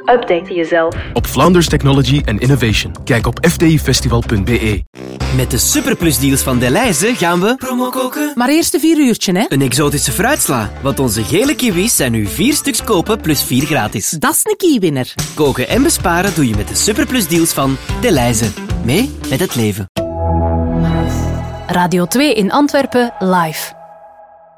Update jezelf. Op Flanders Technology and Innovation. Kijk op fdifestival.be. Met de superplusdeals van Delhaize gaan we promo koken. Maar eerst een 4 uurtje, hè? Een exotische fruitsla, want onze gele kiwis zijn nu 4 stuks kopen plus 4 gratis. Dat is een kiewinner. Koken en besparen doe je met de superplusdeals van Delhaize. Mee met het leven. Radio 2 in Antwerpen live.